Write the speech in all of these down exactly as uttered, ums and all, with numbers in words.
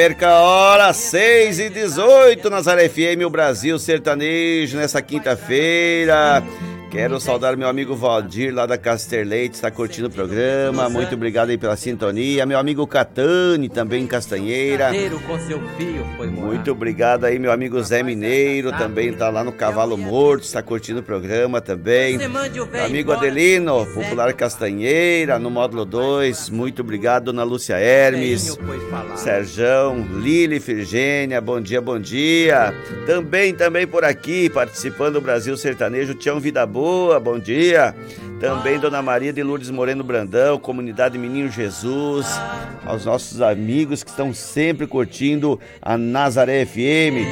Perca a hora, seis e dezoito, Nazaré F M, o Brasil Sertanejo, nessa quinta-feira. Quero saudar meu amigo Valdir, lá da Casterleite, está curtindo o programa. Muito obrigado aí pela sintonia. Meu amigo Catani, também em Castanheira. Muito obrigado aí, meu amigo Zé Mineiro, também está lá no Cavalo Morto, está curtindo o programa também. Meu amigo Adelino, Popular Castanheira, no módulo dois. Muito obrigado, dona Lúcia Hermes, Serjão, Lili, Virgênia, bom dia, bom dia. Também, também por aqui, participando do Brasil Sertanejo, Tião Vida Boa. Boa, bom dia. Também Dona Maria de Lourdes Moreno Brandão, Comunidade Menino Jesus, aos nossos amigos que estão sempre curtindo a Nazaré F M.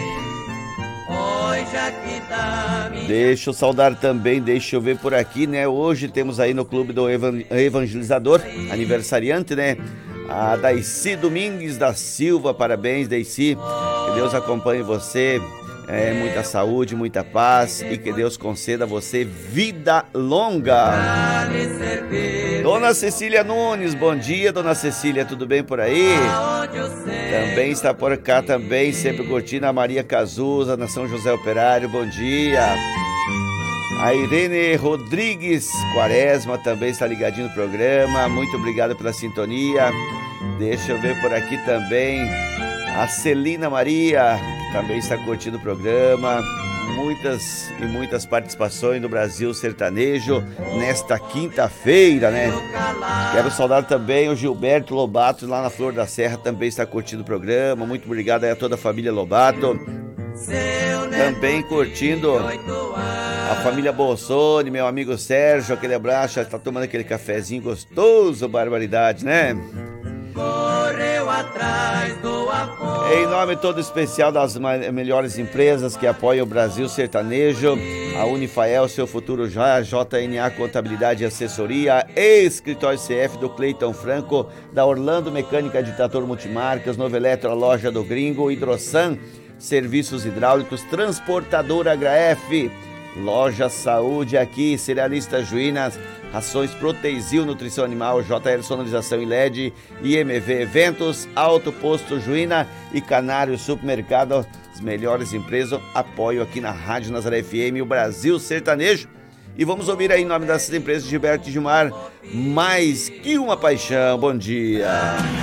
Deixa eu saudar também, deixa eu ver por aqui, né? Hoje temos aí no Clube do Evangelizador, aniversariante, né? A Daici Domingues da Silva, parabéns, Daici. Que Deus acompanhe você. É, muita saúde, muita paz e que Deus conceda a você vida longa. Dona Cecília Nunes, bom dia, Dona Cecília, tudo bem por aí? Também está por cá também, sempre curtindo a Maria Cazuza, na São José Operário, bom dia. A Irene Rodrigues Quaresma também está ligadinho no programa, muito obrigado pela sintonia. Deixa eu ver por aqui também a Celina Maria, também está curtindo o programa. Muitas e muitas participações do Brasil Sertanejo nesta quinta-feira, né? Quero saudar também o Gilberto Lobato, lá na Flor da Serra, também está curtindo o programa. Muito obrigado aí a toda a família Lobato. Também curtindo a família Bolsoni, meu amigo Sérgio, aquele abraço, já está tomando aquele cafezinho gostoso, barbaridade, né? Em nome todo especial das melhores empresas que apoiam o Brasil Sertanejo, a Unifael, seu futuro já, J N A Contabilidade e Assessoria, Escritório C F do Cleiton Franco, da Orlando Mecânica de Trator Multimarcas, Novo Eletro, a Loja do Gringo, Hidrosan, Serviços Hidráulicos, Transportadora H F, Loja Saúde aqui, Cerealista Juínas, Rações Protezil, Nutrição Animal, J L Sonorização e L E D, I M V Eventos, Auto Posto Juína e Canário Supermercado, as melhores empresas, apoio aqui na Rádio Nazaré F M, o Brasil Sertanejo. E vamos ouvir aí em nome dessas empresas, Gilberto e Gilmar, Mais Que Uma Paixão. Bom dia.